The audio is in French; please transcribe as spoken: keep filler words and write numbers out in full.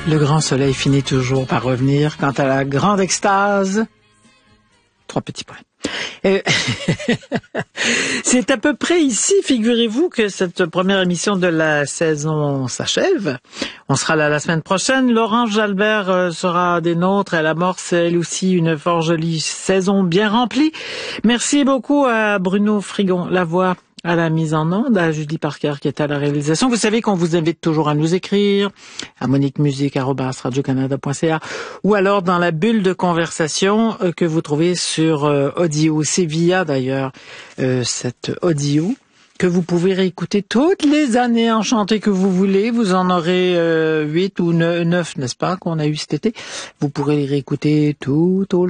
Le grand soleil finit toujours par revenir. Quant à la grande extase, trois petits points. Et c'est à peu près ici, figurez-vous, que cette première émission de la saison s'achève. On sera là la semaine prochaine. Laurence Jalbert sera des nôtres. Elle amorce, elle aussi, une fort jolie saison bien remplie. Merci beaucoup à Bruno Frigon-Lavoie à la mise en onde, à Julie Parker qui est à la réalisation. Vous savez qu'on vous invite toujours à nous écrire à monique musique arobase radio canada point c a ou alors dans la bulle de conversation que vous trouvez sur euh, Audio. C'est via d'ailleurs euh, cette Audio que vous pouvez réécouter toutes les années enchantées que vous voulez. Vous en aurez euh, huit ou neuf, n'est-ce pas, qu'on a eu cet été. Vous pourrez les réécouter tout au